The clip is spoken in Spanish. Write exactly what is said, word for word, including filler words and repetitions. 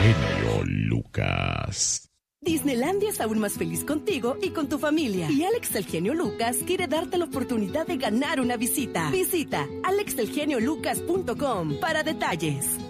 genio Lucas. Disneylandia es aún más feliz contigo y con tu familia. Y Alex el genio Lucas quiere darte la oportunidad de ganar una visita. Visita alex el genio lucas punto com para detalles.